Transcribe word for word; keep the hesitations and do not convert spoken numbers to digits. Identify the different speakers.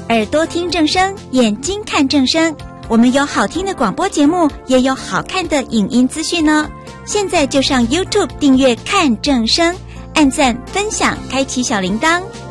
Speaker 1: 耳朵听正声，眼睛看正声。我们有好听的广播节目，也有好看的影音资讯呢。现在就上 YouTube 订阅看正声，按赞分享，开启小铃铛。